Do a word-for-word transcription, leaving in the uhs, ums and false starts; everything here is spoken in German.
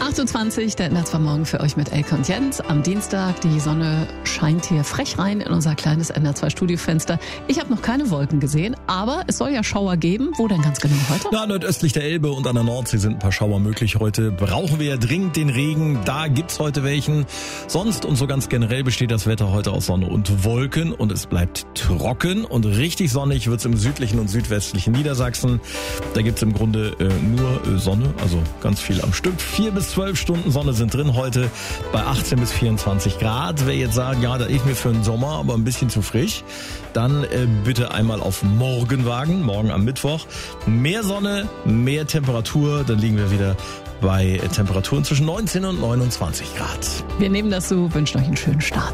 acht Uhr zwanzig, der N D R zwei Morgen für euch mit Elke und Jens. Am Dienstag, die Sonne scheint hier frech rein in unser kleines N D R zwei Studiofenster. Ich habe noch keine Wolken gesehen, aber es soll ja Schauer geben. Wo denn ganz genau heute? Na, nordöstlich der Elbe und an der Nordsee sind ein paar Schauer möglich heute. Brauchen wir ja dringend den Regen, da gibt's heute welchen. Sonst und so ganz generell besteht das Wetter heute aus Sonne und Wolken und es bleibt trocken und richtig sonnig wird's im südlichen und südwestlichen Niedersachsen. Da gibt's im Grunde äh, nur äh, Sonne, also ganz viel am Stück. Vier bis zwölf Stunden Sonne sind drin heute bei achtzehn bis vierundzwanzig Grad. Wer jetzt sagt, ja, da ist mir für den Sommer aber ein bisschen zu frisch, dann äh, bitte einmal auf morgen wagen, morgen am Mittwoch. Mehr Sonne, mehr Temperatur, dann liegen wir wieder bei Temperaturen zwischen neunzehn und neunundzwanzig Grad. Wir nehmen das so, wünschen euch einen schönen Start.